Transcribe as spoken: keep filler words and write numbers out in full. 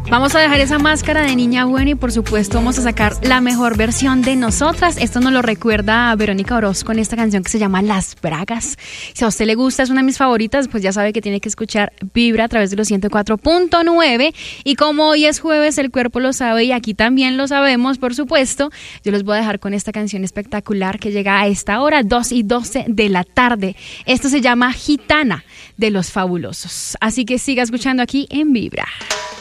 Vamos a dejar esa máscara de niña buena y por supuesto vamos a sacar la mejor versión de nosotras. Esto nos lo recuerda a Verónica Orozco con esta canción que se llama Las Bragas. Si a usted le gusta, es una de mis favoritas, pues ya sabe que tiene que escuchar Vibra a través de los ciento cuatro punto nueve. Y como hoy es jueves, el cuerpo lo sabe y aquí también lo sabemos, por supuesto. Yo los voy a dejar con esta canción espectacular que llega a esta hora, dos y doce de la tarde. Esto se llama Gitana de Los Fabulosos. Así que siga escuchando aquí en Vibra.